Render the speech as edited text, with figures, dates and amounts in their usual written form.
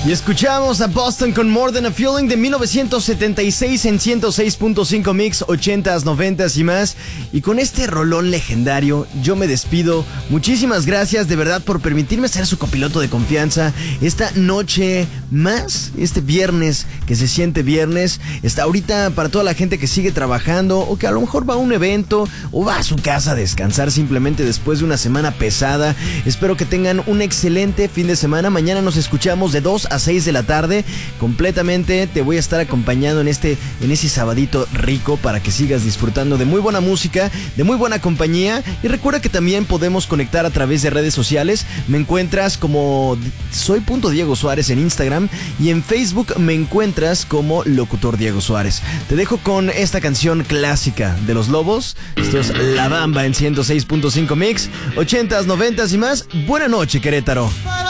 Y escuchamos a Boston con More Than a Feeling de 1976 en 106.5 Mix, 80s, 90s y más. Y con este rolón legendario, yo me despido. Muchísimas gracias de verdad por permitirme ser su copiloto de confianza esta noche más, este viernes que se siente viernes. Está ahorita para toda la gente que sigue trabajando o que a lo mejor va a un evento o va a su casa a descansar simplemente después de una semana pesada. Espero que tengan un excelente fin de semana. Mañana nos escuchamos de 2 a 6 de la tarde. Completamente te voy a estar acompañando en ese sabadito rico para que sigas disfrutando de muy buena música, de muy buena compañía. Y recuerda que también podemos conectar a través de redes sociales. Me encuentras como soy.Diego Suárez en Instagram y en Facebook me encuentras como Locutor Diego Suárez. Te dejo con esta canción clásica de Los Lobos. Esto es La Bamba en 106.5 Mix, 80s, 90s y más. Buena noche, Querétaro.